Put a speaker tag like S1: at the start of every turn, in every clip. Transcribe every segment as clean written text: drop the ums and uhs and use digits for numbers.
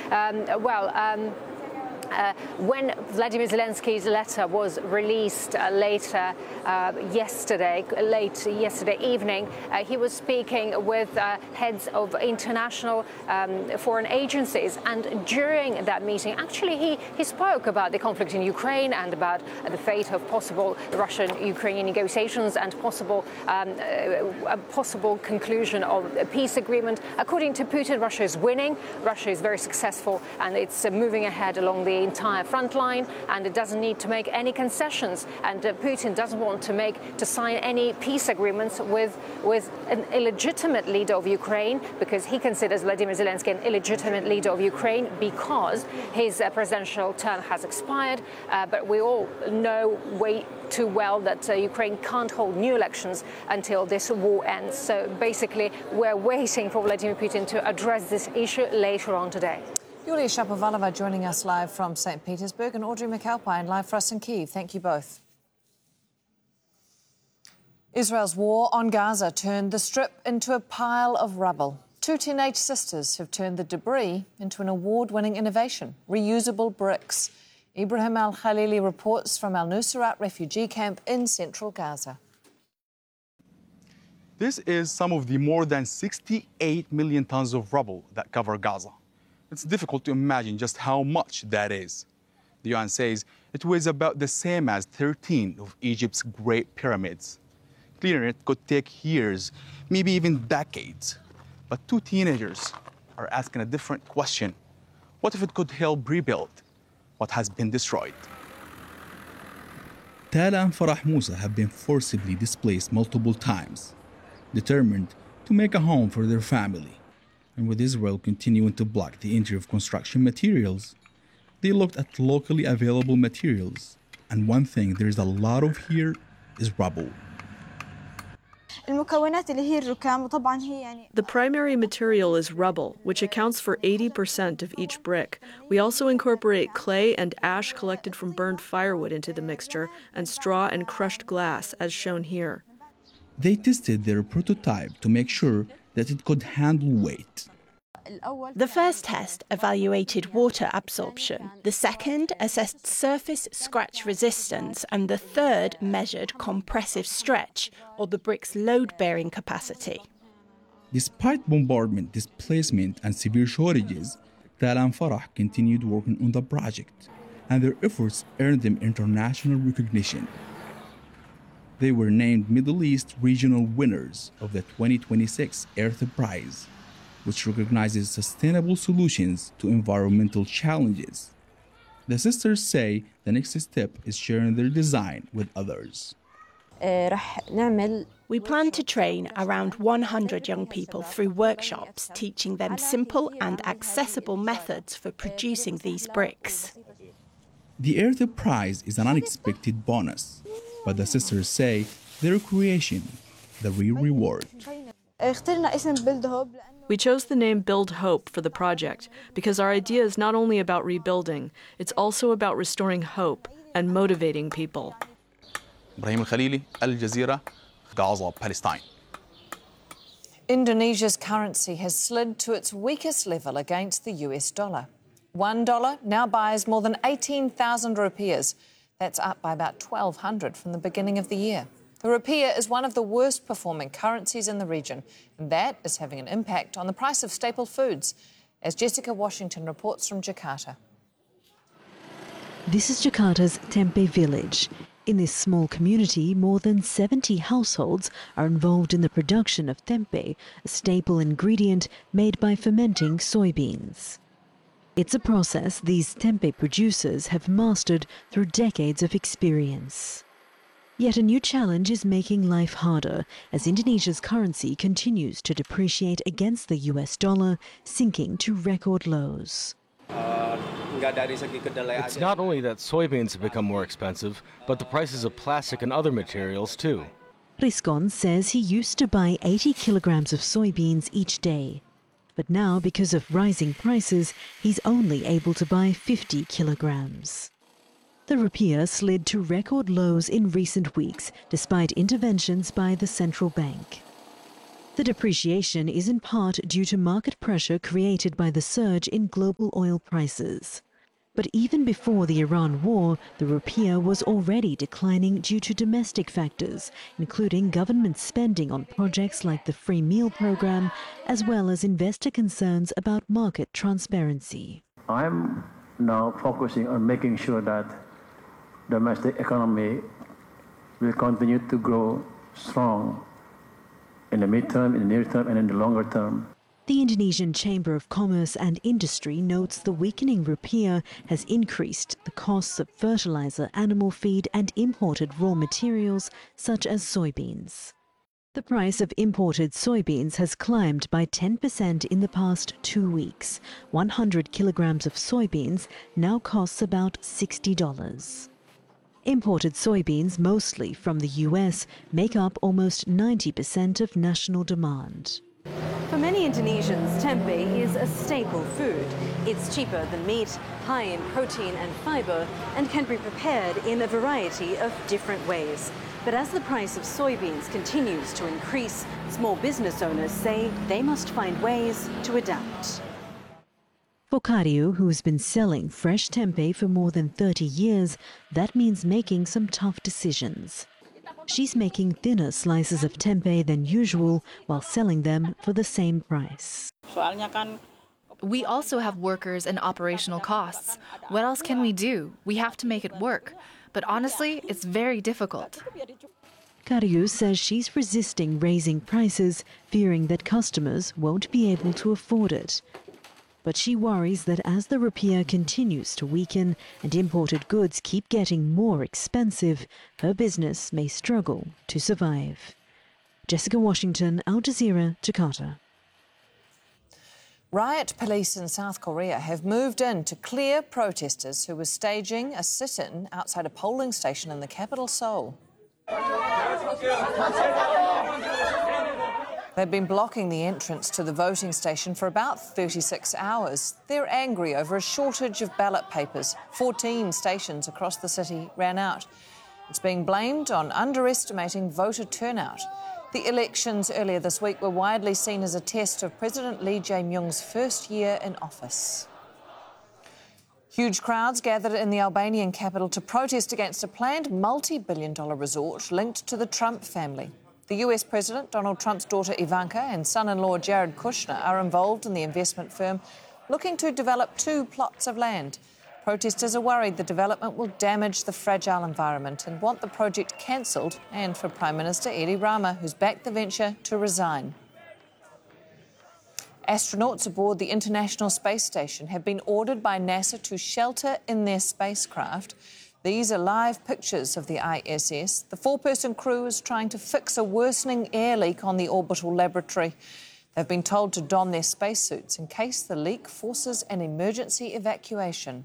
S1: When Vladimir Zelensky's letter was released late yesterday evening, he was speaking with heads of international foreign agencies, and during that meeting, actually, he spoke about the conflict in Ukraine and about the fate of possible Russian-Ukrainian negotiations and a possible conclusion of a peace agreement. According to Putin, Russia is winning. Russia is very successful, and it's moving ahead along the entire front line, and it doesn't need to make any concessions, and Putin doesn't want to sign any peace agreements with an illegitimate leader of Ukraine, because he considers Vladimir Zelensky an illegitimate leader of Ukraine because his presidential term has expired, but we all know way too well that Ukraine can't hold new elections until this war ends. So basically we're waiting for Vladimir Putin to address this issue later on today.
S2: Yulia Shapovalova joining us live from St. Petersburg, and Audrey McAlpine live for us in Kyiv. Thank you both. Israel's war on Gaza turned the Strip into a pile of rubble. Two teenage sisters have turned the debris into an award-winning innovation, reusable bricks. Ibrahim Al-Khalili reports from Al-Nusrat refugee camp in central Gaza.
S3: This is some of the more than 68 million tons of rubble that cover Gaza. It's difficult to imagine just how much that is. The UN says it weighs about the same as 13 of Egypt's Great Pyramids. Clearing it could take years, maybe even decades. But two teenagers are asking a different question. What if it could help rebuild what has been destroyed? Tala and Farah Musa have been forcibly displaced multiple times, determined to make a home for their family. And with Israel continuing to block the entry of construction materials, they looked at locally available materials. And one thing there is a lot of here is rubble.
S4: The primary material is rubble, which accounts for 80% of each brick. We also incorporate clay and ash collected from burned firewood into the mixture, and straw and crushed glass, as shown here.
S3: They tested their prototype to make sure that it could handle weight.
S5: The first test evaluated water absorption, the second assessed surface scratch resistance, and the third measured compressive stretch, or the brick's load-bearing capacity.
S3: Despite bombardment, displacement, and severe shortages, Tala and Farah continued working on the project, and their efforts earned them international recognition. They were named Middle East regional winners of the 2026 Earth Prize, which recognizes sustainable solutions to environmental challenges. The sisters say the next step is sharing their design with others.
S5: We plan to train around 100 young people through workshops, teaching them simple and accessible methods for producing these bricks.
S3: The Earth Prize is an unexpected bonus, but the sisters say their creation, the real reward.
S4: We chose the name Build Hope for the project because our idea is not only about rebuilding, it's also about restoring hope and motivating people.
S3: Ibrahim Al-Khalili, Al Jazeera, Gaza, Palestine.
S2: Indonesia's currency has slid to its weakest level against the US dollar. $1 now buys more than 18,000 rupiahs. That's up by about 1,200 from the beginning of the year. The rupiah is one of the worst performing currencies in the region, and that is having an impact on the price of staple foods, as Jessica Washington reports from Jakarta.
S6: This is Jakarta's Tempe village. In this small community, more than 70 households are involved in the production of tempe, a staple ingredient made by fermenting soybeans. It's a process these tempe producers have mastered through decades of experience. Yet a new challenge is making life harder as Indonesia's currency continues to depreciate against the US dollar, sinking to record lows.
S7: It's not only that soybeans have become more expensive, but the prices of plastic and other materials too.
S6: Riscon says he used to buy 80 kilograms of soybeans each day. But now, because of rising prices, he's only able to buy 50 kilograms. The rupiah slid to record lows in recent weeks, despite interventions by the central bank. The depreciation is in part due to market pressure created by the surge in global oil prices. But even before the Iran war, the rupiah was already declining due to domestic factors, including government spending on projects like the free meal program, as well as investor concerns about market transparency.
S8: I'm now focusing on making sure that domestic economy will continue to grow strong in the midterm, in the near term, and in the longer term.
S6: The Indonesian Chamber of Commerce and Industry notes the weakening rupiah has increased the costs of fertilizer, animal feed and imported raw materials such as soybeans. The price of imported soybeans has climbed by 10% in the past 2 weeks. 100 kilograms of soybeans now costs about $60. Imported soybeans, mostly from the US, make up almost 90% of national demand.
S9: For many Indonesians, tempeh is a staple food. It's cheaper than meat, high in protein and fiber, and can be prepared in a variety of different ways. But as the price of soybeans continues to increase, small business owners say they must find ways to adapt.
S6: For Karyu, who's been selling fresh tempeh for more than 30 years, that means making some tough decisions. She's making thinner slices of tempeh than usual while selling them for the same price.
S10: We also have workers and operational costs. What else can we do? We have to make it work. But honestly, it's very difficult.
S6: Karyu says she's resisting raising prices, fearing that customers won't be able to afford it. But she worries that as the rupiah continues to weaken and imported goods keep getting more expensive, her business may struggle to survive. Jessica Washington, Al Jazeera, Jakarta.
S2: Riot police in South Korea have moved in to clear protesters who were staging a sit-in outside a polling station in the capital, Seoul. They've been blocking the entrance to the voting station for about 36 hours. They're angry over a shortage of ballot papers. 14 stations across the city ran out. It's being blamed on underestimating voter turnout. The elections earlier this week were widely seen as a test of President Lee Jae-myung's first year in office. Huge crowds gathered in the Albanian capital to protest against a planned multi-billion-dollar resort linked to the Trump family. The US President, Donald Trump's daughter Ivanka, and son-in-law Jared Kushner are involved in the investment firm looking to develop 2 plots of land. Protesters are worried the development will damage the fragile environment and want the project cancelled, and for Prime Minister Edi Rama, who's backed the venture, to resign. Astronauts aboard the International Space Station have been ordered by NASA to shelter in their spacecraft. These are live pictures of the ISS. The 4-person crew is trying to fix a worsening air leak on the orbital laboratory. They've been told to don their spacesuits in case the leak forces an emergency evacuation.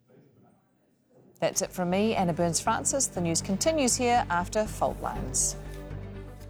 S2: That's it from me, Anna Burns-Francis. The news continues here after Fault Lines.